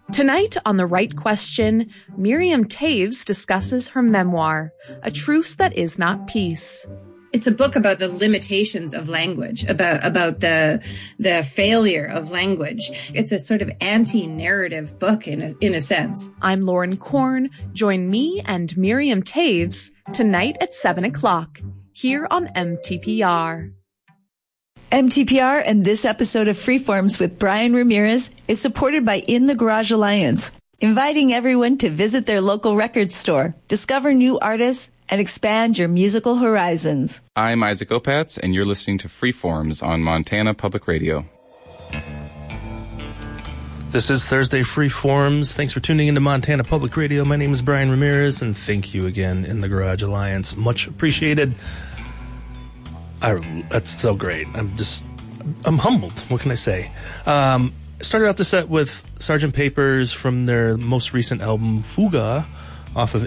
Tonight on The Right Question, Miriam Toews discusses her memoir, A Truce That Is Not Peace. It's a book about the limitations of language, about the failure of language. It's a sort of anti-narrative book in a sense. I'm Lauren Korn. Join me and Miriam Toews tonight at 7 o'clock here on MTPR. MTPR and this episode of Freeforms with Brian Ramirez is supported by In the Garage Alliance, inviting everyone to visit their local record store, discover new artists, and expand your musical horizons. I'm Isaac Opatz, and you're listening to Freeforms on Montana Public Radio. This is Thursday Freeforms. Thanks for tuning into Montana Public Radio. My name is Brian Ramirez, and thank you again, In the Garage Alliance. Much appreciated. That's so great. I'm humbled. What can I say? Started out the set with Sgt. Papers from their most recent album, Fuga, off of